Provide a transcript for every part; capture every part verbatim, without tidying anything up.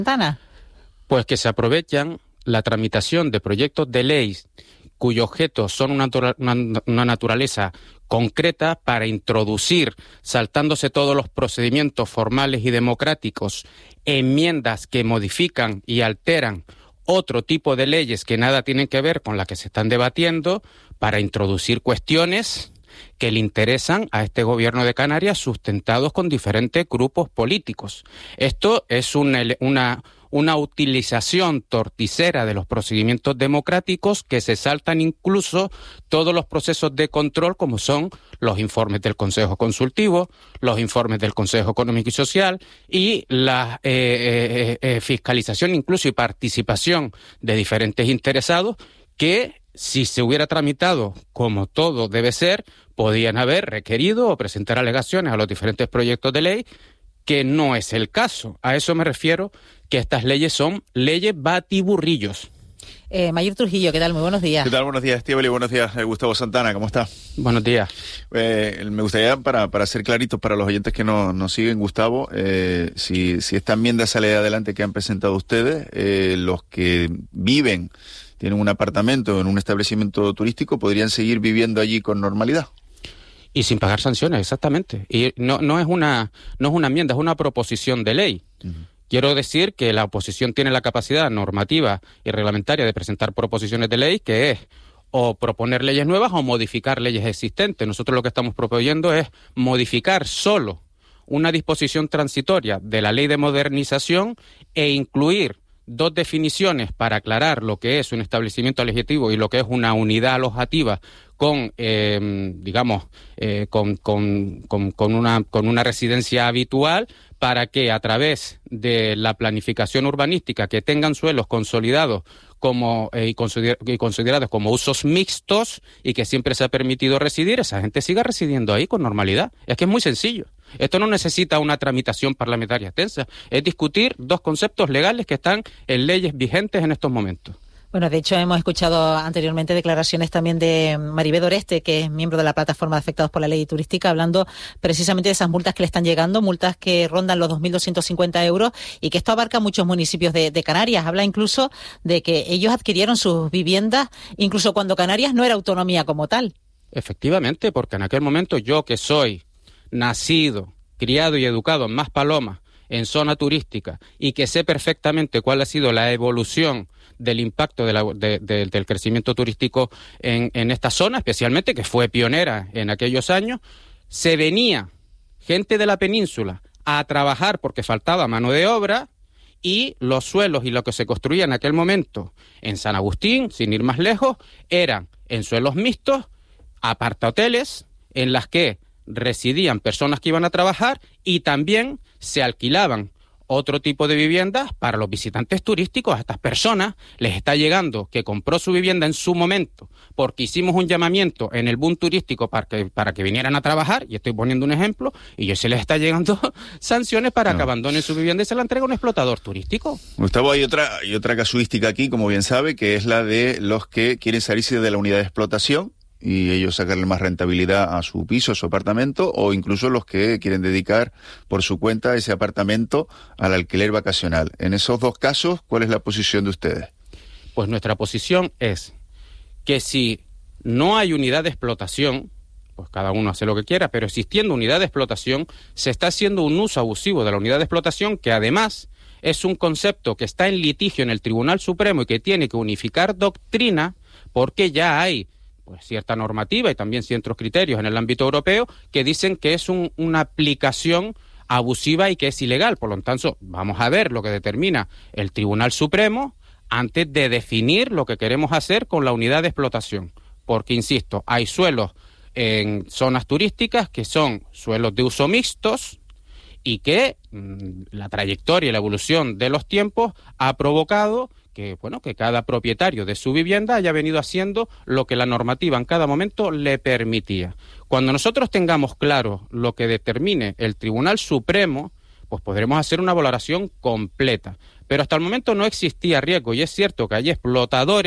Santana? Pues que se aprovechan la tramitación de proyectos de ley cuyo objeto son una, una, una naturaleza concreta para introducir, saltándose todos los procedimientos formales y democráticos, enmiendas que modifican y alteran otro tipo de leyes que nada tienen que ver con las que se están debatiendo, para introducir cuestiones que le interesan a este gobierno de Canarias, sustentados con diferentes grupos políticos. Esto es una, una, una utilización torticera de los procedimientos democráticos, que se saltan incluso todos los procesos de control, como son los informes del Consejo Consultivo, los informes del Consejo Económico y Social y la eh, eh, eh, fiscalización incluso y participación de diferentes interesados que, si se hubiera tramitado como todo debe ser, podían haber requerido o presentar alegaciones a los diferentes proyectos de ley, que no es el caso. A eso me refiero, que estas leyes son leyes batiburrillos. Eh, Mayor Trujillo, ¿qué tal? Muy buenos días. ¿Qué tal? Buenos días, Estíbal, y buenos días, eh, Gustavo Santana, ¿cómo está? Buenos días. Eh, me gustaría, para, para ser claritos para los oyentes que nos, nos siguen, Gustavo, eh, si, si esta enmienda sale adelante que han presentado ustedes, eh, los que viven, tienen un apartamento en un establecimiento turístico, podrían seguir viviendo allí con normalidad. Y sin pagar sanciones, exactamente. Y no, no es una, no es una enmienda, es una proposición de ley. Uh-huh. Quiero decir que la oposición tiene la capacidad normativa y reglamentaria de presentar proposiciones de ley, que es o proponer leyes nuevas o modificar leyes existentes. Nosotros lo que estamos proponiendo es modificar solo una disposición transitoria de la Ley de Modernización e incluir dos definiciones para aclarar lo que es un establecimiento alegislativo y lo que es una unidad alojativa con, eh, digamos, eh, con, con, con, con, una, con una residencia habitual, para que a través de la planificación urbanística que tengan suelos consolidados como eh, y, consider, y considerados como usos mixtos y que siempre se ha permitido residir, esa gente siga residiendo ahí con normalidad. Es que es muy sencillo. Esto no necesita una tramitación parlamentaria extensa, es discutir dos conceptos legales que están en leyes vigentes en estos momentos. Bueno, de hecho hemos escuchado anteriormente declaraciones también de Maribel Oreste, que es miembro de la plataforma de afectados por la ley turística, hablando precisamente de esas multas que le están llegando, multas que rondan los dos mil doscientos cincuenta euros, y que esto abarca muchos municipios de, de Canarias. Habla incluso de que ellos adquirieron sus viviendas incluso cuando Canarias no era autonomía como tal. Efectivamente, porque en aquel momento yo, que soy nacido, criado y educado en Maspalomas, en zona turística, y que sé perfectamente cuál ha sido la evolución del impacto de la, de, de, del crecimiento turístico en, en esta zona, especialmente, que fue pionera en aquellos años, se venía gente de la península a trabajar porque faltaba mano de obra, y los suelos y lo que se construía en aquel momento en San Agustín, sin ir más lejos, eran en suelos mixtos, apartahoteles, en las que residían personas que iban a trabajar, y también se alquilaban otro tipo de viviendas para los visitantes turísticos. A estas personas les está llegando que compró su vivienda en su momento porque hicimos un llamamiento en el boom turístico para que, para que vinieran a trabajar, y estoy poniendo un ejemplo, y ya se les está llegando sanciones para no. que abandonen su vivienda y se la entregue a un explotador turístico. Gustavo, hay otra, hay otra casuística aquí, como bien sabe, que es la de los que quieren salirse de la unidad de explotación y ellos sacarle más rentabilidad a su piso, a su apartamento, o incluso los que quieren dedicar por su cuenta ese apartamento al alquiler vacacional. En esos dos casos, ¿cuál es la posición de ustedes? Pues nuestra posición es que si no hay unidad de explotación, pues cada uno hace lo que quiera, pero existiendo unidad de explotación, se está haciendo un uso abusivo de la unidad de explotación, que además es un concepto que está en litigio en el Tribunal Supremo y que tiene que unificar doctrina, porque ya hay pues cierta normativa y también ciertos criterios en el ámbito europeo que dicen que es un, una aplicación abusiva y que es ilegal. Por lo tanto, vamos a ver lo que determina el Tribunal Supremo antes de definir lo que queremos hacer con la unidad de explotación. Porque, insisto, hay suelos en zonas turísticas que son suelos de uso mixtos y que mmm, la trayectoria y la evolución de los tiempos ha provocado que, bueno, que cada propietario de su vivienda haya venido haciendo lo que la normativa en cada momento le permitía. Cuando nosotros tengamos claro lo que determine el Tribunal Supremo, pues podremos hacer una valoración completa. Pero hasta el momento no existía riesgo, y es cierto que hay explotadores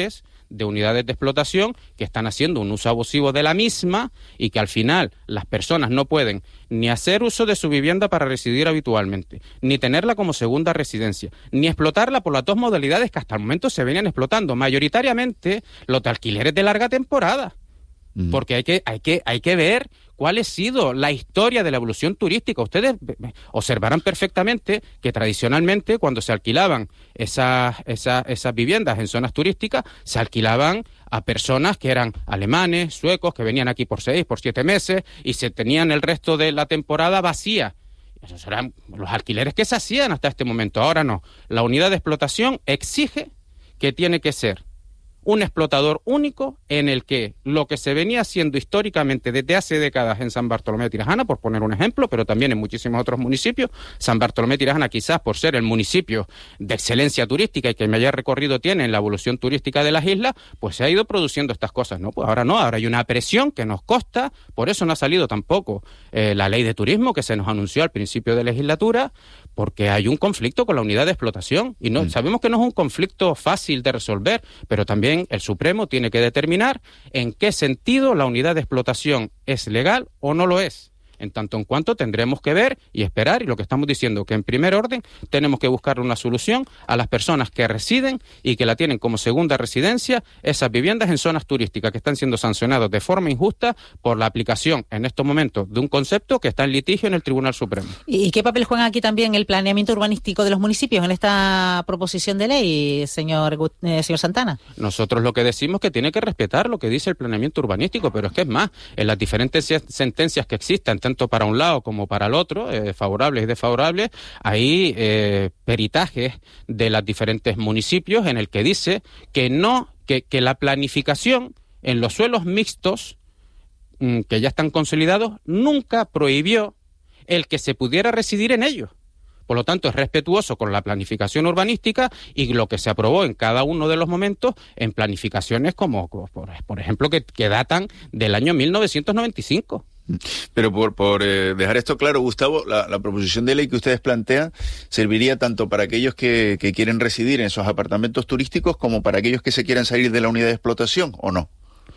de unidades de explotación que están haciendo un uso abusivo de la misma y que al final las personas no pueden ni hacer uso de su vivienda para residir habitualmente, ni tenerla como segunda residencia, ni explotarla por las dos modalidades que hasta el momento se venían explotando, mayoritariamente los de alquileres de larga temporada. Mm. Porque hay que, hay que, hay que ver cuál ha sido la historia de la evolución turística. Ustedes observarán perfectamente que tradicionalmente cuando se alquilaban esas, esas, esas viviendas en zonas turísticas, se alquilaban a personas que eran alemanes, suecos, que venían aquí por seis, por siete meses y se tenían el resto de la temporada vacía. Esos eran los alquileres que se hacían hasta este momento. Ahora no. La unidad de explotación exige que tiene que ser un explotador único en el que lo que se venía haciendo históricamente desde hace décadas en San Bartolomé de Tirajana, por poner un ejemplo, pero también en muchísimos otros municipios, San Bartolomé de Tirajana quizás por ser el municipio de excelencia turística y que mayor recorrido tiene en la evolución turística de las islas, pues se ha ido produciendo estas cosas, ¿no? Pues ahora no, ahora hay una presión que nos costa, por eso no ha salido tampoco eh, la ley de turismo que se nos anunció al principio de legislatura, porque hay un conflicto con la unidad de explotación y no mm. sabemos que no es un conflicto fácil de resolver, pero también el Supremo tiene que determinar en qué sentido la unidad de explotación es legal o no lo es. En tanto en cuanto tendremos que ver y esperar, y lo que estamos diciendo, que en primer orden tenemos que buscar una solución a las personas que residen y que la tienen como segunda residencia, esas viviendas en zonas turísticas que están siendo sancionadas de forma injusta por la aplicación en estos momentos de un concepto que está en litigio en el Tribunal Supremo. ¿Y qué papel juega aquí también el planeamiento urbanístico de los municipios en esta proposición de ley, señor, eh, señor Santana? Nosotros lo que decimos es que tiene que respetar lo que dice el planeamiento urbanístico, pero es que es más, en las diferentes sentencias que existen, tanto para un lado como para el otro, eh, favorables y desfavorables, hay eh, peritajes de los diferentes municipios en el que dice que no, que, que la planificación en los suelos mixtos mmm, que ya están consolidados nunca prohibió el que se pudiera residir en ellos. Por lo tanto, es respetuoso con la planificación urbanística y lo que se aprobó en cada uno de los momentos en planificaciones como, por, por ejemplo, que, que datan del año mil novecientos noventa y cinco. Pero por, por eh, dejar esto claro, Gustavo, la, la proposición de ley que ustedes plantean serviría tanto para aquellos que, que quieren residir en esos apartamentos turísticos como para aquellos que se quieran salir de la unidad de explotación, ¿o no?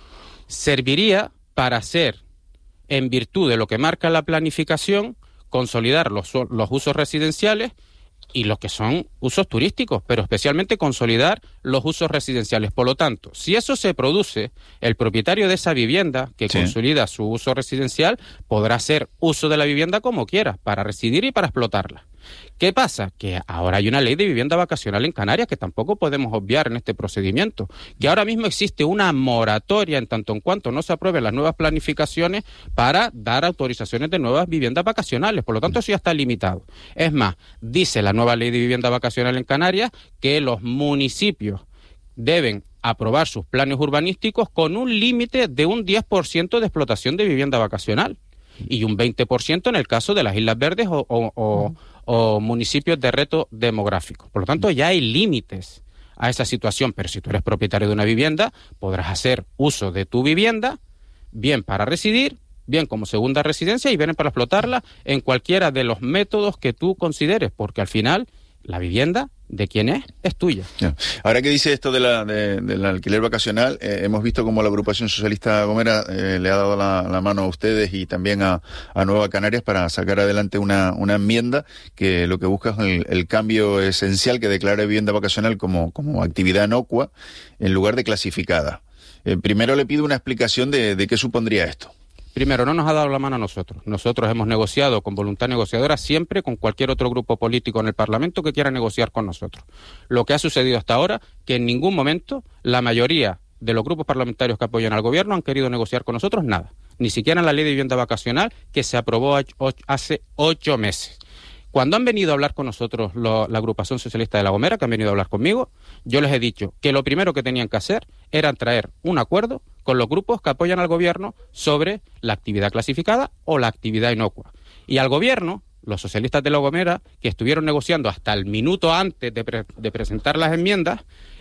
Serviría para hacer, en virtud de lo que marca la planificación, consolidar los, los usos residenciales y los que son usos turísticos, pero especialmente consolidar los usos residenciales. Por lo tanto, si eso se produce, el propietario de esa vivienda que sí. consolida su uso residencial podrá hacer uso de la vivienda como quiera, para residir y para explotarla. ¿Qué pasa? Que ahora hay una ley de vivienda vacacional en Canarias que tampoco podemos obviar en este procedimiento, que ahora mismo existe una moratoria en tanto en cuanto no se aprueben las nuevas planificaciones para dar autorizaciones de nuevas viviendas vacacionales. Por lo tanto, eso ya está limitado. Es más, dice la nueva ley de vivienda vacacional en Canarias que los municipios deben aprobar sus planes urbanísticos con un límite de un diez por ciento de explotación de vivienda vacacional y un veinte por ciento en el caso de las Islas Verdes o, o, o, o municipios de reto demográfico. Por lo tanto, ya hay límites a esa situación, pero si tú eres propietario de una vivienda, podrás hacer uso de tu vivienda, bien para residir, bien como segunda residencia y bien para explotarla en cualquiera de los métodos que tú consideres, porque al final la vivienda de quién es, es tuya. Ahora que dice esto de la, de, del alquiler vacacional, eh, hemos visto cómo la agrupación socialista Gomera eh, le ha dado la, la mano a ustedes y también a, a Nueva Canarias para sacar adelante una, una enmienda que lo que busca es el, el cambio esencial que declara vivienda vacacional como, como actividad inocua en lugar de clasificada. Eh, primero le pido una explicación de, de qué supondría esto. Primero, no nos ha dado la mano a nosotros. Nosotros hemos negociado con voluntad negociadora siempre con cualquier otro grupo político en el Parlamento que quiera negociar con nosotros. Lo que ha sucedido hasta ahora, que en ningún momento la mayoría de los grupos parlamentarios que apoyan al gobierno han querido negociar con nosotros nada. Ni siquiera en la ley de vivienda vacacional que se aprobó hace ocho meses. Cuando han venido a hablar con nosotros lo, la agrupación socialista de La Gomera, que han venido a hablar conmigo, yo les he dicho que lo primero que tenían que hacer era traer un acuerdo con los grupos que apoyan al gobierno sobre la actividad clasificada o la actividad inocua. Y al gobierno, los socialistas de La Gomera, que estuvieron negociando hasta el minuto antes de, pre- de presentar las enmiendas,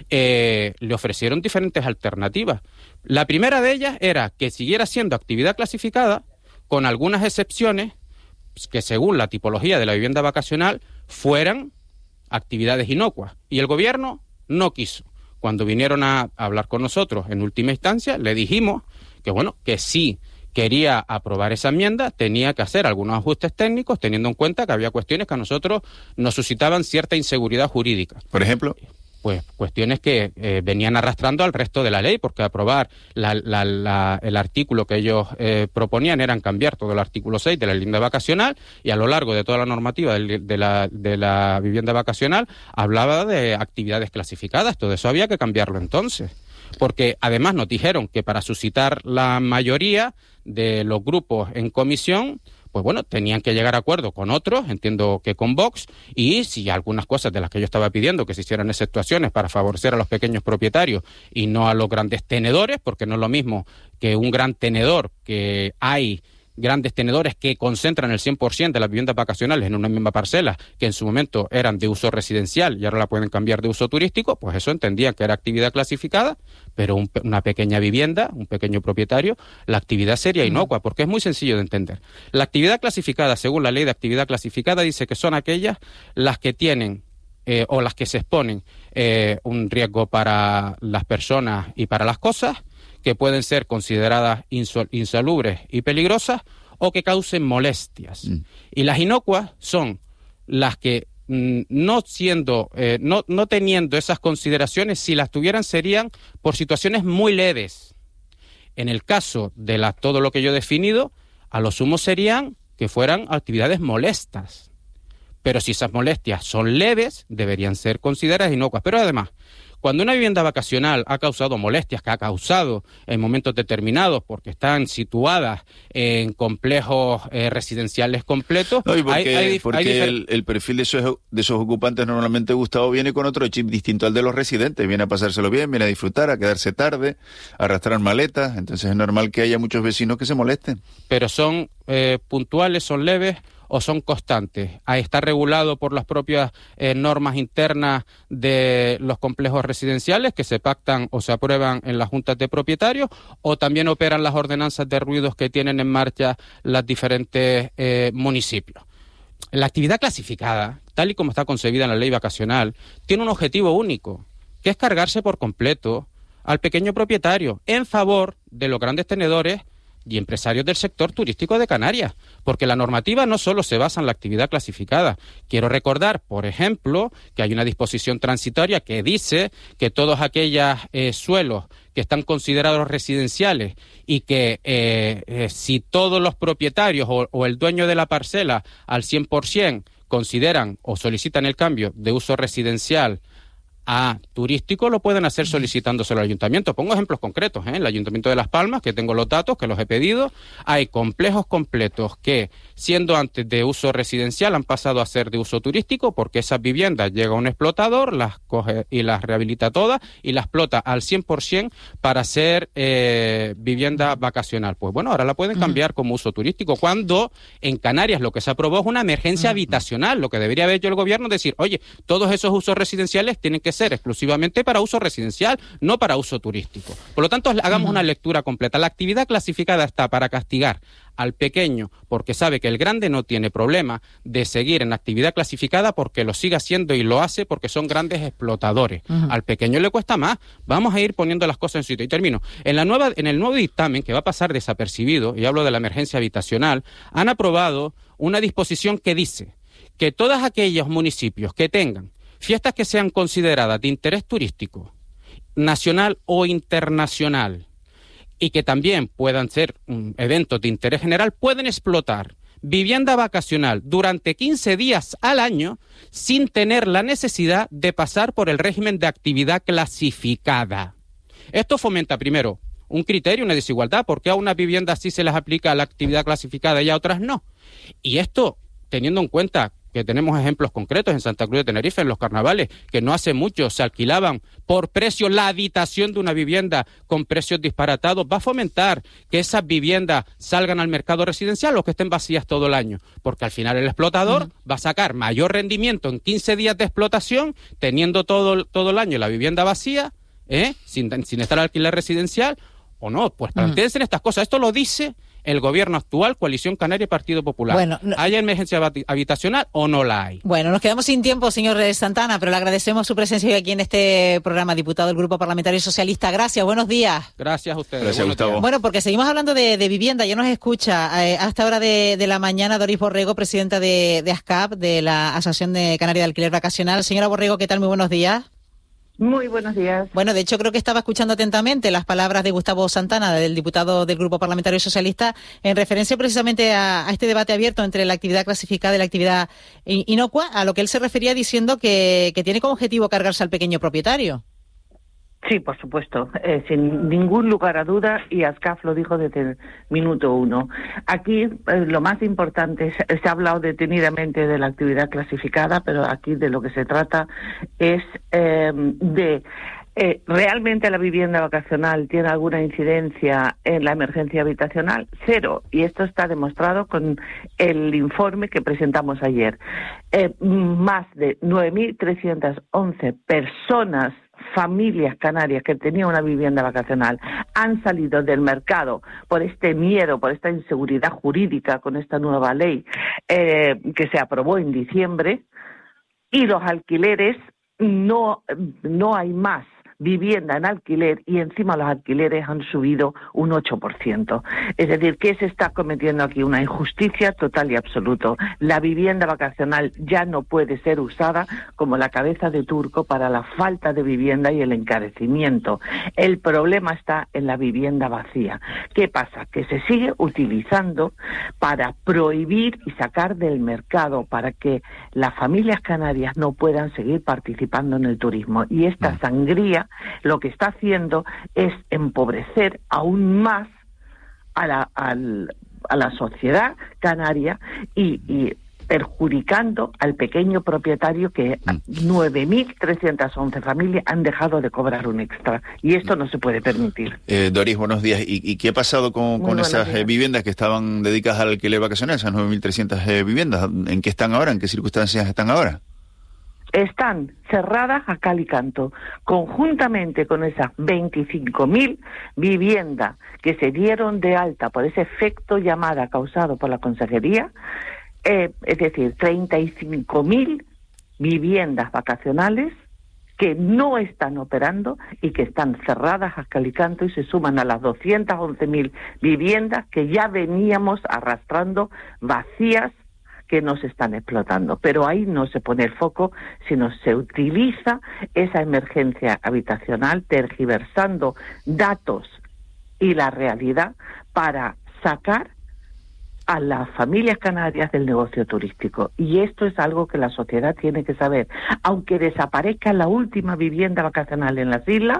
eh, le ofrecieron diferentes alternativas. La primera de ellas era que siguiera siendo actividad clasificada, con algunas excepciones, que según la tipología de la vivienda vacacional fueran actividades inocuas. Y el gobierno no quiso. cuando vinieron a hablar con nosotros en última instancia, le dijimos que bueno, que sí quería aprobar esa enmienda, tenía que hacer algunos ajustes técnicos, teniendo en cuenta que había cuestiones que a nosotros nos suscitaban cierta inseguridad jurídica. Por ejemplo, pues cuestiones que eh, venían arrastrando al resto de la ley, porque aprobar la, la, la, el artículo que ellos eh, proponían eran cambiar todo el artículo seis de la vivienda vacacional, y a lo largo de toda la normativa de, de, la, de la vivienda vacacional hablaba de actividades clasificadas. Todo eso había que cambiarlo entonces, porque además nos dijeron que para suscitar la mayoría de los grupos en comisión, pues bueno, tenían que llegar a acuerdo con otros, entiendo que con Vox, y si algunas cosas de las que yo estaba pidiendo que se hicieran exceptuaciones para favorecer a los pequeños propietarios y no a los grandes tenedores, porque no es lo mismo que un gran tenedor, que hay grandes tenedores que concentran el cien por ciento de las viviendas vacacionales en una misma parcela, que en su momento eran de uso residencial y ahora la pueden cambiar de uso turístico, pues eso entendían que era actividad clasificada, pero un, una pequeña vivienda, un pequeño propietario, la actividad sería inocua, porque es muy sencillo de entender. La actividad clasificada, según la ley de actividad clasificada, dice que son aquellas las que tienen eh, o las que se exponen eh, un riesgo para las personas y para las cosas, que pueden ser consideradas insol- insalubres y peligrosas, o que causen molestias. Mm. Y las inocuas son las que, mm, no siendo, eh, no, no teniendo esas consideraciones, si las tuvieran serían por situaciones muy leves. En el caso de la, todo lo que yo he definido, a lo sumo serían que fueran actividades molestas. Pero si esas molestias son leves, deberían ser consideradas inocuas. Pero además, cuando una vivienda vacacional ha causado molestias, que ha causado en momentos determinados porque están situadas en complejos eh, residenciales completos... No, y porque, hay, hay, porque hay difer- el, el perfil de esos, de esos ocupantes normalmente, Gustavo, viene con otro chip distinto al de los residentes. Viene a pasárselo bien, viene a disfrutar, a quedarse tarde, a arrastrar maletas. Entonces es normal que haya muchos vecinos que se molesten. Pero son eh, puntuales, son leves o son constantes. Ahí está regulado por las propias eh, normas internas de los complejos residenciales que se pactan o se aprueban en las juntas de propietarios, o también operan las ordenanzas de ruidos que tienen en marcha los diferentes eh, municipios. La actividad clasificada, tal y como está concebida en la ley vacacional, tiene un objetivo único, que es cargarse por completo al pequeño propietario en favor de los grandes tenedores y empresarios del sector turístico de Canarias, porque la normativa no solo se basa en la actividad clasificada. Quiero recordar, por ejemplo, que hay una disposición transitoria que dice que todos aquellos eh, suelos que están considerados residenciales y que eh, eh, si todos los propietarios o, o el dueño de la parcela al cien por ciento consideran o solicitan el cambio de uso residencial a turístico, lo pueden hacer solicitándoselo al ayuntamiento. Pongo ejemplos concretos, ¿eh? El Ayuntamiento de Las Palmas, que tengo los datos, que los he pedido, hay complejos completos que, siendo antes de uso residencial, han pasado a ser de uso turístico, porque esas viviendas llega un explotador, las coge y las rehabilita todas y las explota al cien por ciento para ser eh, vivienda vacacional. Pues bueno, ahora la pueden cambiar como uso turístico, cuando en Canarias lo que se aprobó es una emergencia habitacional. Lo que debería haber hecho el gobierno es decir, oye, todos esos usos residenciales tienen que ser exclusivamente para uso residencial, no para uso turístico. Por lo tanto, hagamos uh-huh. una lectura completa. La actividad clasificada está para castigar al pequeño, porque sabe que el grande no tiene problema de seguir en actividad clasificada porque lo sigue haciendo y lo hace porque son grandes explotadores. Uh-huh. Al pequeño le cuesta más. Vamos a ir poniendo las cosas en su sitio. Y termino. En, la nueva, en el nuevo dictamen, que va a pasar desapercibido, y hablo de la emergencia habitacional, han aprobado una disposición que dice que todos aquellos municipios que tengan fiestas que sean consideradas de interés turístico, nacional o internacional, y que también puedan ser um, eventos de interés general, pueden explotar vivienda vacacional durante quince días al año sin tener la necesidad de pasar por el régimen de actividad clasificada. Esto fomenta, primero, un criterio, una desigualdad, porque a unas viviendas sí se les aplica la actividad clasificada y a otras no. Y esto, teniendo en cuenta que tenemos ejemplos concretos en Santa Cruz de Tenerife, en los carnavales, que no hace mucho se alquilaban por precio la habitación de una vivienda con precios disparatados, va a fomentar que esas viviendas salgan al mercado residencial o que estén vacías todo el año, porque al final el explotador uh-huh. va a sacar mayor rendimiento en quince días de explotación, teniendo todo, todo el año la vivienda vacía, ¿eh? sin, sin estar al alquiler residencial, o no. Pues plantéense uh-huh. estas cosas. Esto lo dice el gobierno actual, Coalición Canaria y Partido Popular. Bueno, no... ¿Hay emergencia habitacional o no la hay? Bueno, nos quedamos sin tiempo, señor Santana, pero le agradecemos su presencia hoy aquí en este programa, diputado del Grupo Parlamentario Socialista. Gracias, buenos días. Gracias a ustedes. Gracias, Gustavo. Días. Bueno, porque seguimos hablando de, de vivienda, ya nos escucha eh, a esta hora de, de la mañana Doris Borrego, presidenta de, de ASCAP, de la Asociación de Canaria de Alquiler Vacacional. Señora Borrego, ¿qué tal? Muy buenos días. Muy buenos días. Bueno, de hecho creo que estaba escuchando atentamente las palabras de Gustavo Santana, del diputado del Grupo Parlamentario Socialista, en referencia precisamente a, a este debate abierto entre la actividad clasificada y la actividad inocua, a lo que él se refería diciendo que, que tiene como objetivo cargarse al pequeño propietario. Sí, por supuesto, eh, sin ningún lugar a duda, y ASCAF lo dijo desde el minuto uno. Aquí eh, lo más importante, se, se ha hablado detenidamente de la actividad clasificada, pero aquí de lo que se trata es eh, de... Eh, ¿Realmente la vivienda vacacional tiene alguna incidencia en la emergencia habitacional? Cero. Y esto está demostrado con el informe que presentamos ayer. Eh, más de nueve mil trescientas once personas, familias canarias que tenían una vivienda vacacional, han salido del mercado por este miedo, por esta inseguridad jurídica con esta nueva ley eh, que se aprobó en diciembre, y los alquileres, no, no hay más vivienda en alquiler, y encima los alquileres han subido un ocho por ciento. Es decir, que se está cometiendo aquí una injusticia total y absoluta. La vivienda vacacional ya no puede ser usada como la cabeza de turco para la falta de vivienda y el encarecimiento. El problema está en la vivienda vacía. ¿Qué pasa? Que se sigue utilizando para prohibir y sacar del mercado, para que las familias canarias no puedan seguir participando en el turismo. Y esta sangría lo que está haciendo es empobrecer aún más a la, al, a la sociedad canaria y, y perjudicando al pequeño propietario, que nueve mil trescientas once familias han dejado de cobrar un extra, y esto no se puede permitir. Eh, Doris, buenos días. ¿Y, y qué ha pasado con, con esas eh, viviendas que estaban dedicadas al alquiler vacacional, esas nueve mil trescientas eh, viviendas? ¿En qué están ahora? ¿En qué circunstancias están ahora? Están cerradas a cal y canto, conjuntamente con esas veinticinco mil viviendas que se dieron de alta por ese efecto llamada causado por la Consejería, eh, es decir, treinta y cinco mil viviendas vacacionales que no están operando y que están cerradas a cal y canto, y se suman a las doscientas once mil viviendas que ya veníamos arrastrando vacías, que no se están explotando. Pero ahí no se pone el foco, sino se utiliza esa emergencia habitacional, tergiversando datos y la realidad para sacar a las familias canarias del negocio turístico. Y esto es algo que la sociedad tiene que saber. Aunque desaparezca la última vivienda vacacional en las islas,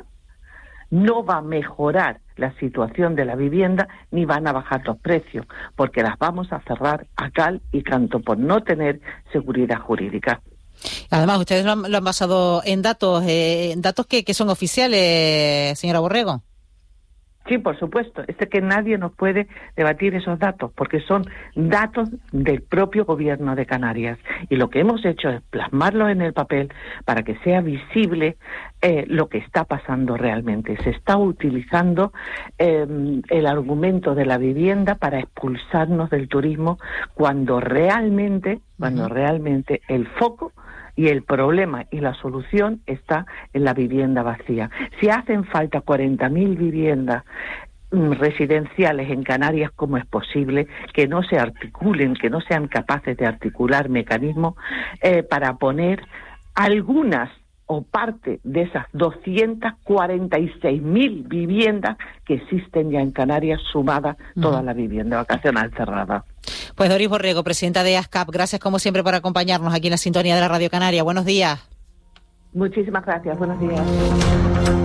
no va a mejorar la situación de la vivienda ni van a bajar los precios, porque las vamos a cerrar a cal y canto por no tener seguridad jurídica. Además, ustedes lo han, lo han basado en datos, eh, datos que, que son oficiales, señora Borrego. Sí, por supuesto. Es que nadie nos puede debatir esos datos, porque son datos del propio gobierno de Canarias. Y lo que hemos hecho es plasmarlos en el papel para que sea visible eh, lo que está pasando realmente. Se está utilizando eh, el argumento de la vivienda para expulsarnos del turismo, cuando realmente, cuando uh-huh. realmente el foco y el problema y la solución está en la vivienda vacía. Si hacen falta cuarenta mil viviendas mm, residenciales en Canarias, ¿cómo es posible que no se articulen, que no sean capaces de articular mecanismos eh, para poner algunas o parte de esas doscientas cuarenta y seis mil viviendas que existen ya en Canarias, sumada toda uh-huh. la vivienda vacacional cerrada? Pues Doris Borrego, presidenta de ASCAP, gracias como siempre por acompañarnos aquí en la sintonía de la Radio Canaria. Buenos días. Muchísimas gracias, buenos días.